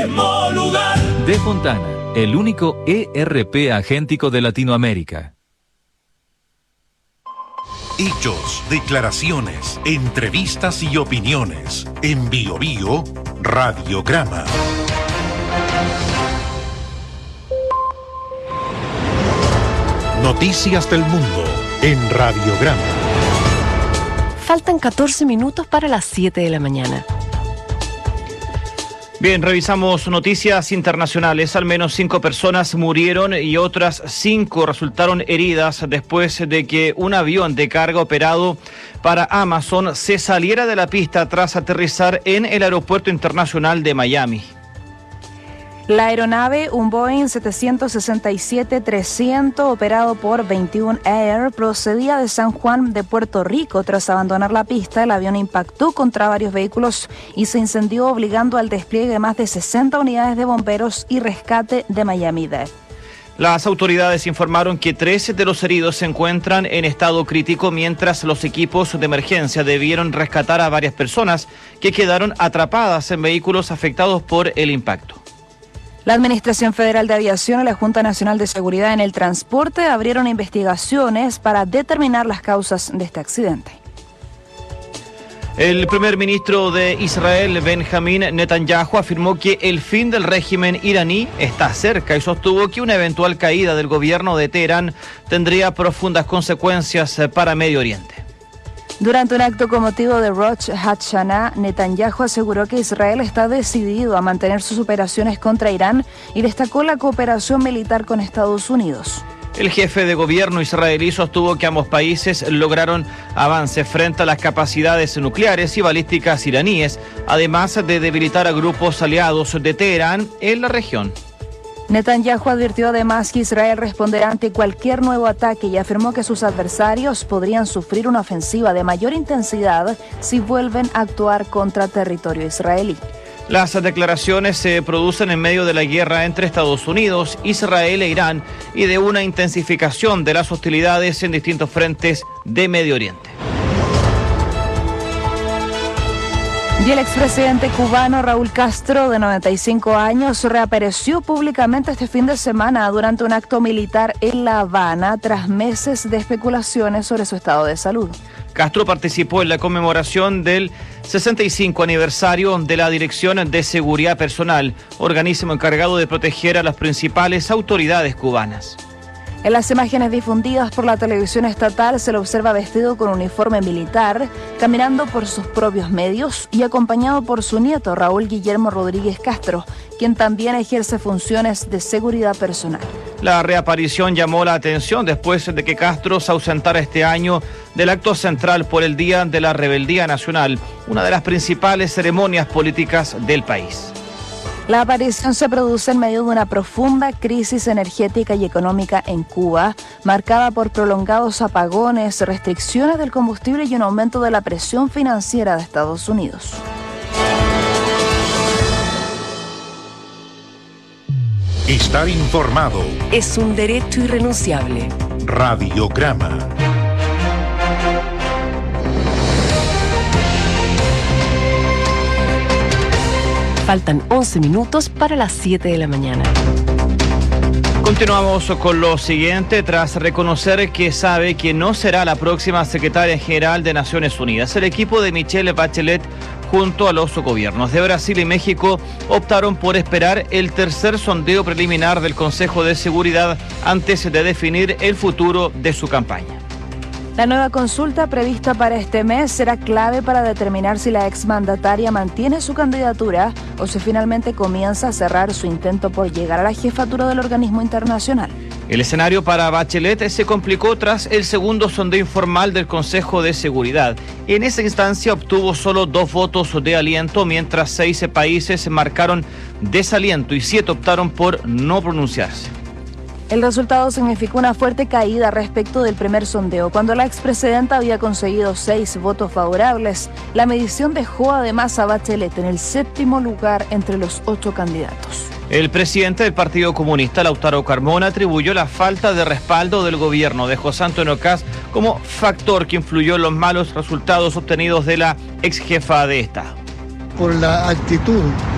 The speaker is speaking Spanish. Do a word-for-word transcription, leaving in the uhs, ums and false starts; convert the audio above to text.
mismo lugar. De Fontana, el único E R P agéntico de Latinoamérica. Hechos, declaraciones, entrevistas y opiniones. En Bio Bio, Radiograma. Noticias del mundo en Radiograma. Faltan catorce minutos para las siete de la mañana. Bien, revisamos noticias internacionales. Al menos cinco personas murieron y otras cinco resultaron heridas después de que un avión de carga operado para Amazon se saliera de la pista tras aterrizar en el aeropuerto internacional de Miami. La aeronave, un Boeing setecientos sesenta y siete trescientos operado por veintiuno Air, procedía de San Juan de Puerto Rico. Tras abandonar la pista, el avión impactó contra varios vehículos y se incendió, obligando al despliegue de más de sesenta unidades de bomberos y rescate de Miami-Dade. Las autoridades informaron que trece de los heridos se encuentran en estado crítico, mientras los equipos de emergencia debieron rescatar a varias personas que quedaron atrapadas en vehículos afectados por el impacto. La Administración Federal de Aviación y la Junta Nacional de Seguridad en el Transporte abrieron investigaciones para determinar las causas de este accidente. El primer ministro de Israel, Benjamín Netanyahu, afirmó que el fin del régimen iraní está cerca y sostuvo que una eventual caída del gobierno de Teherán tendría profundas consecuencias para Medio Oriente. Durante un acto con motivo de Rosh Hashanah, Netanyahu aseguró que Israel está decidido a mantener sus operaciones contra Irán y destacó la cooperación militar con Estados Unidos. El jefe de gobierno israelí sostuvo que ambos países lograron avances frente a las capacidades nucleares y balísticas iraníes, además de debilitar a grupos aliados de Teherán en la región. Netanyahu advirtió además que Israel responderá ante cualquier nuevo ataque y afirmó que sus adversarios podrían sufrir una ofensiva de mayor intensidad si vuelven a actuar contra territorio israelí. Las declaraciones se producen en medio de la guerra entre Estados Unidos, Israel e Irán y de una intensificación de las hostilidades en distintos frentes de Medio Oriente. Y el expresidente cubano Raúl Castro, de noventa y cinco años, reapareció públicamente este fin de semana durante un acto militar en La Habana tras meses de especulaciones sobre su estado de salud. Castro participó en la conmemoración del sesenta y cinco aniversario de la Dirección de Seguridad Personal, organismo encargado de proteger a las principales autoridades cubanas. En las imágenes difundidas por la televisión estatal se lo observa vestido con uniforme militar, caminando por sus propios medios y acompañado por su nieto Raúl Guillermo Rodríguez Castro, quien también ejerce funciones de seguridad personal. La reaparición llamó la atención después de que Castro se ausentara este año del acto central por el Día de la Rebeldía Nacional, una de las principales ceremonias políticas del país. La aparición se produce en medio de una profunda crisis energética y económica en Cuba, marcada por prolongados apagones, restricciones del combustible y un aumento de la presión financiera de Estados Unidos. Estar informado Es un derecho irrenunciable. Radiograma. Faltan once minutos para las siete de la mañana. Continuamos con lo siguiente. Tras reconocer que sabe que no será la próxima secretaria general de Naciones Unidas, el equipo de Michelle Bachelet junto a los gobiernos de Brasil y México optaron por esperar el tercer sondeo preliminar del Consejo de Seguridad antes de definir el futuro de su campaña. La nueva consulta prevista para este mes será clave para determinar si la exmandataria mantiene su candidatura o si finalmente comienza a cerrar su intento por llegar a la jefatura del organismo internacional. El escenario para Bachelet se complicó tras el segundo sondeo informal del Consejo de Seguridad. En esa instancia obtuvo solo dos votos de aliento, mientras seis países marcaron desaliento y siete optaron por no pronunciarse. El resultado significó una fuerte caída respecto del primer sondeo. Cuando la expresidenta había conseguido seis votos favorables, la medición dejó además a Bachelet en el séptimo lugar entre los ocho candidatos. El presidente del Partido Comunista, Lautaro Carmona, atribuyó la falta de respaldo del gobierno de José Antonio Kast como factor que influyó en los malos resultados obtenidos de la ex jefa de Estado. Por la actitud